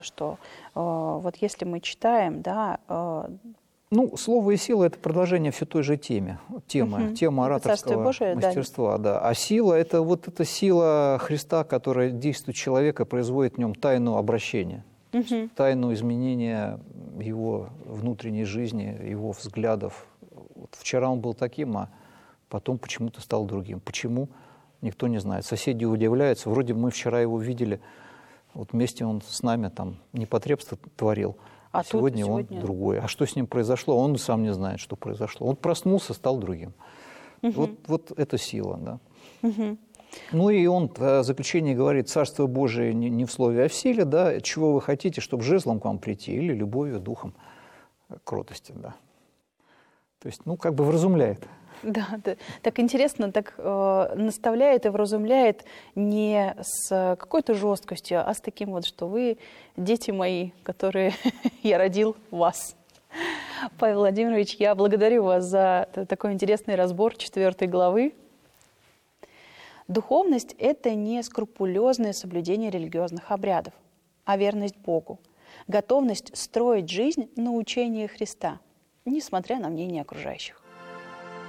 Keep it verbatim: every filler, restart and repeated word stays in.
Что э, вот если мы читаем, да... Э, ну, слово и сила – это продолжение все той же темы, темы, угу. тема ораторского Божие, мастерства. Да. Да. А сила – это вот эта сила Христа, которая действует в человека, производит в нем тайну обращения, угу. тайну изменения его внутренней жизни, его взглядов. Вот вчера он был таким, а потом почему-то стал другим. Почему? Никто не знает. Соседи удивляются. Вроде мы вчера его видели, вот вместе он с нами там непотребство творил. А сегодня, сегодня он другой. А что с ним произошло, он сам не знает, что произошло. Он проснулся, стал другим. Угу. Вот, вот это сила, да. Угу. Ну и он в заключении говорит: Царство Божие не, не в слове, а в силе, да. Чего вы хотите, чтобы жезлом к вам прийти, или любовью, духом кротости, да. То есть, ну, как бы вразумляет. Да, да, так интересно, так э, наставляет и вразумляет не с какой-то жесткостью, а с таким вот, что вы дети мои, которые я родил вас. Павел Владимирович, я благодарю вас за такой интересный разбор четвертой главы. Духовность – это не скрупулезное соблюдение религиозных обрядов, а верность Богу, готовность строить жизнь на учении Христа, несмотря на мнение окружающих.